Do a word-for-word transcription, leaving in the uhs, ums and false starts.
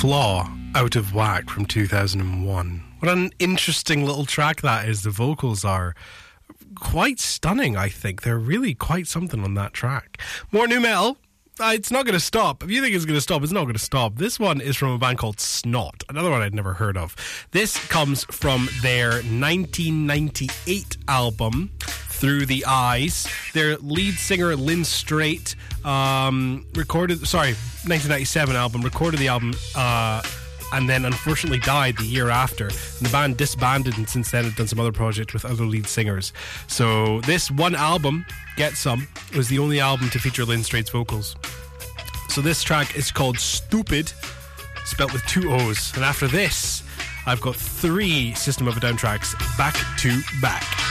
Flaw, Out of Whack from two thousand one. What an interesting little track that is. The vocals are quite stunning, I think. They're really quite something on that track. More new metal. Uh, it's not going to stop. If you think it's going to stop, it's not going to stop. This one is from a band called Snot, another one I'd never heard of. This comes from their nineteen ninety-eight album, Through the Eyes. Their lead singer, Lynn Strait, um, recorded, sorry, nineteen ninety-seven album, recorded the album, uh, and then unfortunately died the year after. And the band disbanded, and since then have done some other projects with other lead singers. So this one album, Get Some, was the only album to feature Lynn Strait's vocals. So this track is called Stupid, spelt with two O's. And after this, I've got three System of a Down tracks back to back.